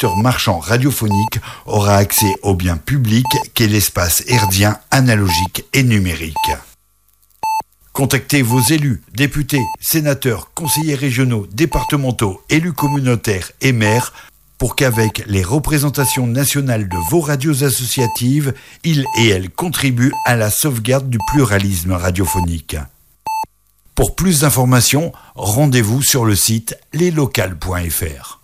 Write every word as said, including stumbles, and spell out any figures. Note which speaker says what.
Speaker 1: secteur marchand radiophonique aura accès au bien public qu'est l'espace herdien analogique et numérique. Contactez vos élus, députés, sénateurs, conseillers régionaux, départementaux, élus communautaires et maires pour qu'avec les représentations nationales de vos radios associatives, ils et elles contribuent à la sauvegarde du pluralisme radiophonique. Pour plus d'informations, rendez-vous sur le site les locales point f r.